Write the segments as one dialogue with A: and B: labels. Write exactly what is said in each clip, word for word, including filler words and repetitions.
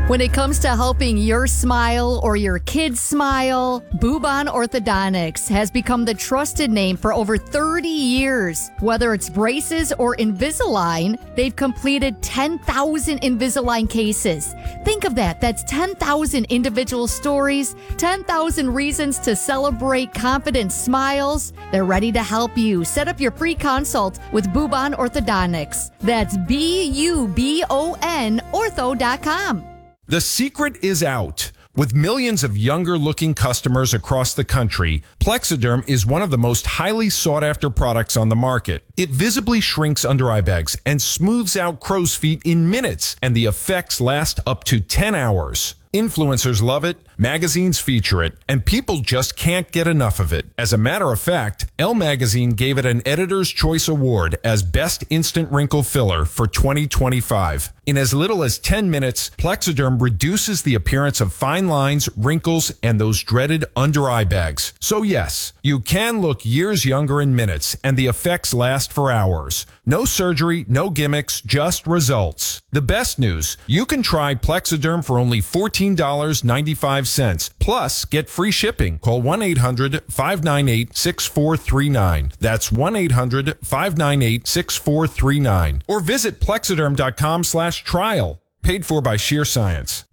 A: When it comes to helping your smile or your kids smile, Bubon Orthodontics has become the trusted name for over thirty years. Whether it's braces or Invisalign, they've completed ten thousand Invisalign cases. Think of that. That's ten thousand individual stories, ten thousand reasons to celebrate confident smiles. They're ready to help you set up your free consult with Bubon Orthodontics. That's B U B O N ortho dot com.
B: The secret is out. With millions of younger-looking customers across the country, Plexiderm is one of the most highly sought-after products on the market. It visibly shrinks under eye bags and smooths out crow's feet in minutes, and the effects last up to ten hours. Influencers love it, magazines feature it, and people just can't get enough of it. As a matter of fact, Elle Magazine gave it an Editor's Choice Award as Best Instant Wrinkle Filler for twenty twenty-five. In as little as ten minutes, Plexiderm reduces the appearance of fine lines, wrinkles, and those dreaded under-eye bags. So yes, you can look years younger in minutes, and the effects last for hours. No surgery, no gimmicks, just results. The best news, you can try Plexiderm for only fourteen dollars and ninety-five cents. Plus, get free shipping. Call one eight hundred, five nine eight, six four three nine. That's one eight hundred, five nine eight, six four three nine. Or visit plexiderm dot com slash trial. Paid for by Sheer Science.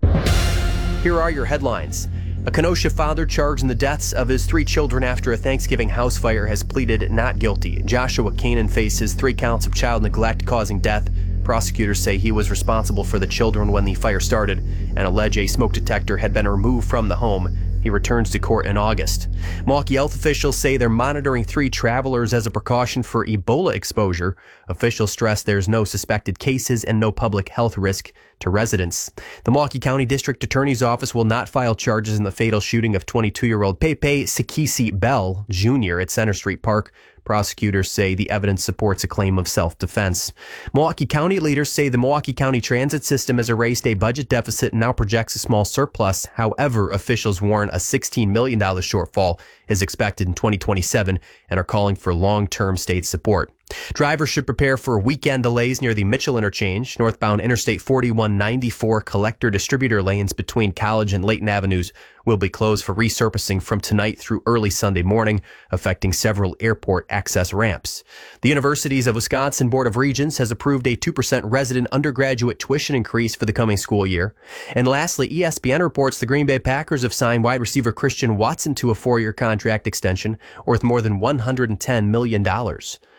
C: Here are your headlines. A Kenosha father charged in the deaths of his three children after a Thanksgiving house fire has pleaded not guilty. Joshua Canaan faces three counts of child neglect causing death. Prosecutors say he was responsible for the children when the fire started and allege a smoke detector had been removed from the home. He returns to court in August. Milwaukee health officials say they're monitoring three travelers as a precaution for Ebola exposure. Officials stress there's no suspected cases and no public health risk to residents. The Milwaukee County District Attorney's Office will not file charges in the fatal shooting of twenty-two-year-old Pepe Sekisi Bell, Junior at Center Street Park. Prosecutors say the evidence supports a claim of self-defense. Milwaukee County leaders say the Milwaukee County transit system has erased a budget deficit and now projects a small surplus. However, officials warn a sixteen million dollars shortfall is expected in twenty twenty-seven and are calling for long-term state support. Drivers should prepare for weekend delays near the Mitchell interchange. Northbound Interstate forty-one ninety-four collector-distributor lanes between College and Layton Avenues will be closed for resurfacing from tonight through early Sunday morning, affecting several airport access ramps. The Universities of Wisconsin Board of Regents has approved a two percent resident undergraduate tuition increase for the coming school year. And lastly, E S P N reports the Green Bay Packers have signed wide receiver Christian Watson to a four-year contract extension worth more than one hundred ten million dollars.